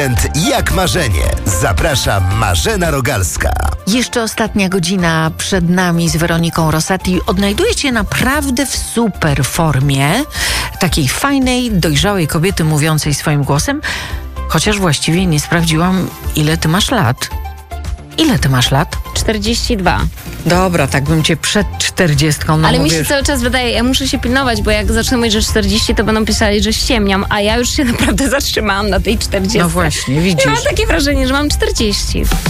Jak marzenie. Zaprasza Marzena Rogalska. Jeszcze ostatnia godzina przed nami z Weroniką Rosati. Odnajdujecie naprawdę w super formie takiej fajnej, dojrzałej kobiety mówiącej swoim głosem, chociaż właściwie nie sprawdziłam, ile ty masz lat. Ile ty masz lat? 42. Dobra, tak bym cię przed 40. Ale mi się cały czas wydaje, ja muszę się pilnować, bo jak zacznę mówić, że 40, to będą pisali, że ściemniam, a ja już się naprawdę zatrzymałam na tej 40. No właśnie, widzisz. Ja mam takie wrażenie, że mam 40.